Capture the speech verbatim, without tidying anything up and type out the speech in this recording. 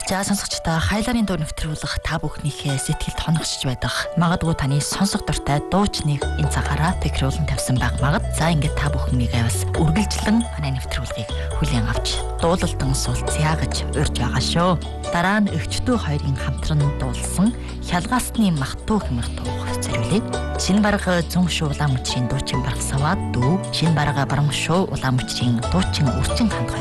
За сонсогчдоо хайларын дуу нэвтрүүлэх та бүхнийхээ сэтгэлд хоногчж байдаг. Магадгүй таны сонсох дуртай дуучныг энэ цагаараа фикрүүлэн тавьсан байх магад. За ингээд та бүхнийгээ бас үргэлжлэн манай нэвтрүүлгийг хүлээн авч дуулалтан суулцъя гэж урьж байгаа шүү. Дараа нь өвчтөө хоёрын хамтран дуулсан хялгаасны махтуу хэмэх дууг зориулъя. Шинэ барга зүүн шүү улаан мөчрийн дуучин баргасаваад дүү, шинэ барга баруун шүү улаан мөчрийн дуучин үрчин ханд